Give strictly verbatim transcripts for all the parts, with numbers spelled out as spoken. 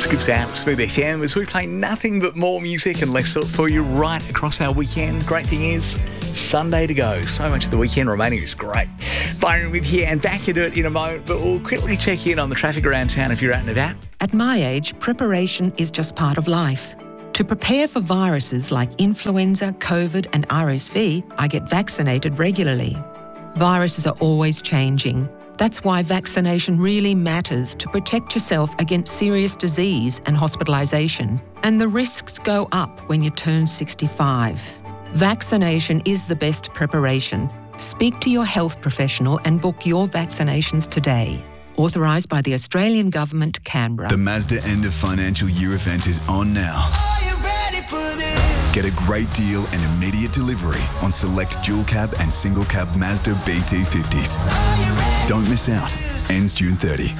It's a good sound, Smooth F M, as we play nothing but more music and less for you right across our weekend. Great thing is, Sunday to go. So much of the weekend remaining is great. Byron with here and back into it in a moment, but we'll quickly check in on the traffic around town if you're out and about. At my age, preparation is just part of life. To prepare for viruses like influenza, COVID and R S V, I get vaccinated regularly. Viruses are always changing. That's why vaccination really matters to protect yourself against serious disease and hospitalisation. And the risks go up when you turn sixty-five. Vaccination is the best preparation. Speak to your health professional and book your vaccinations today. Authorised by the Australian Government, Canberra. The Mazda end of financial year event is on now. Are you ready for this? Get a great deal and immediate delivery on select dual cab and single cab Mazda B T fifties. Don't miss out. Ends June thirtieth.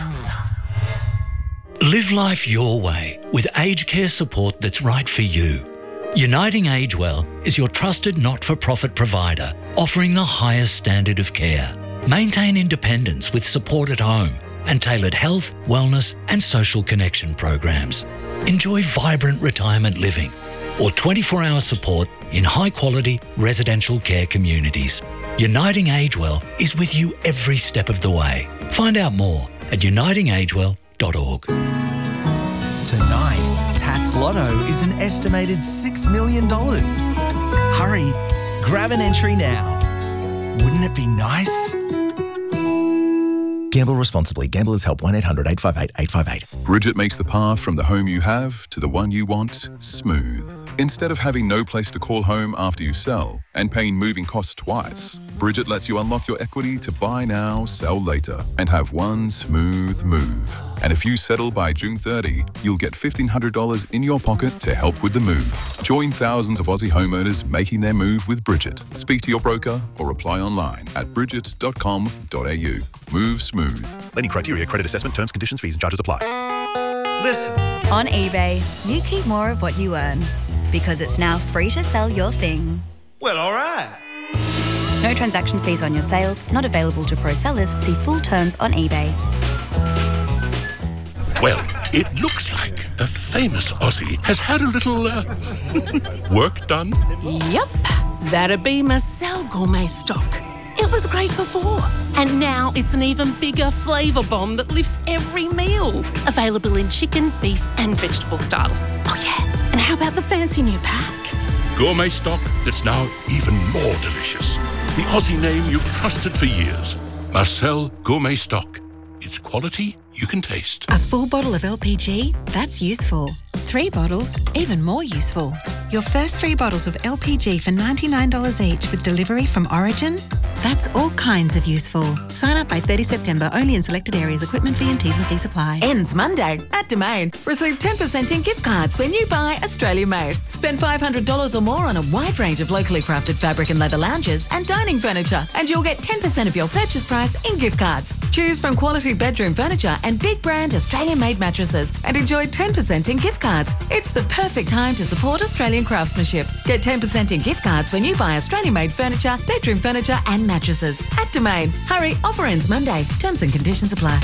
Live life your way with aged care support that's right for you. Uniting Agewell is your trusted not-for-profit provider, offering the highest standard of care. Maintain independence with support at home and tailored health, wellness and social connection programs. Enjoy vibrant retirement living or twenty-four hour support in high-quality residential care communities. Uniting Agewell is with you every step of the way. Find out more at uniting agewell dot org. Tonight, Tats Lotto is an estimated six million dollars. Hurry, grab an entry now. Wouldn't it be nice? Gamble responsibly. Gamblers Help one eight hundred eight five eight eight five eight. Bridget makes the path from the home you have to the one you want smooth. Instead of having no place to call home after you sell and paying moving costs twice, Bridget lets you unlock your equity to buy now, sell later, and have one smooth move. And if you settle by June thirtieth, you'll get fifteen hundred dollars in your pocket to help with the move. Join thousands of Aussie homeowners making their move with Bridget. Speak to your broker or apply online at bridget dot com dot a u. Move smooth. Lending criteria, credit assessment, terms, conditions, fees and charges apply. Listen. On eBay, you keep more of what you earn because it's now free to sell your thing. Well, all right. No transaction fees on your sales, not available to pro sellers. See full terms on eBay. Well, it looks like a famous Aussie has had a little uh, work done. Yep, that'd be Marcel Gourmet Stock. It was great before, and now it's an even bigger flavour bomb that lifts every meal. Available in chicken, beef and vegetable styles. Oh yeah, and how about the fancy new pack? Gourmet Stock that's now even more delicious. The Aussie name you've trusted for years. Marcel Gourmet Stock. It's quality you can taste. A full bottle of L P G? That's useful. Three bottles? Even more useful. Your first three bottles of L P G for ninety-nine dollars each with delivery from Origin? That's all kinds of useful. Sign up by thirtieth September, only in selected areas. Equipment fee and T's and C's apply. Ends Monday at Domain. Receive ten percent in gift cards when you buy Australia Made. Spend five hundred dollars or more on a wide range of locally crafted fabric and leather lounges and dining furniture, and you'll get ten percent of your purchase price in gift cards. Choose from quality bedroom furniture and big brand Australian made mattresses and enjoy ten percent in gift cards. It's the perfect time to support Australian craftsmanship. Get ten percent in gift cards when you buy Australian made furniture, bedroom furniture and mattresses at Domain. Hurry, offer ends Monday. Terms and conditions apply.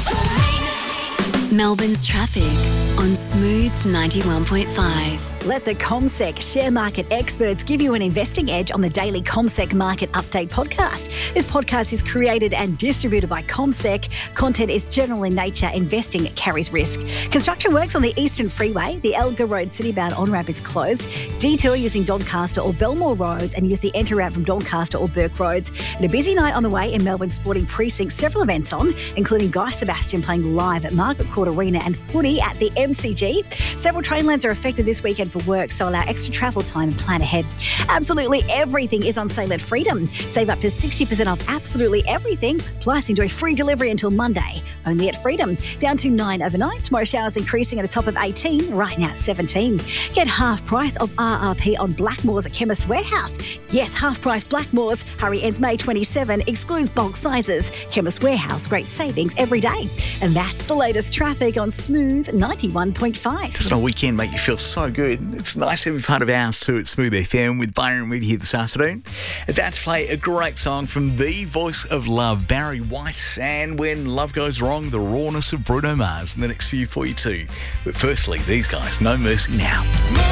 Melbourne's traffic on Smooth ninety-one point five. Let the CommSec share market experts give you an investing edge on the daily CommSec Market Update podcast. This podcast is created and distributed by CommSec. Content is general in nature. Investing carries risk. Construction works on the Eastern Freeway. The Elgar Road Citybound on-ramp is closed. Detour using Doncaster or Belmore Roads and use the enter ramp from Doncaster or Burke Roads. And a busy night on the way in Melbourne Sporting Precinct. Several events on, including Guy Sebastian playing live at Margaret Court Arena and footy at the M C G. Several train lines are affected this weekend for work, so allow extra travel time and plan ahead. Absolutely everything is on sale at Freedom. Save up to sixty percent off absolutely everything, plus enjoy free delivery until Monday. Only at Freedom. Down to nine overnight. Tomorrow showers increasing at a top of eighteen, right now seventeen. Get half price of R R P on Blackmores at Chemist Warehouse. Yes, half price Blackmores. Hurry ends May twenty-seventh. Excludes bulk sizes. Chemist Warehouse, great savings every day. And that's the latest traffic on Smooth ninety-one. ninety-one point five. Doesn't a weekend make you feel so good? It's nice to be part of ours too at Smooth F M with Byron with you here this afternoon. About to play a great song from the voice of love, Barry White, and When Love Goes Wrong, the rawness of Bruno Mars in the next few for you too. But firstly, these guys, No Mercy Now.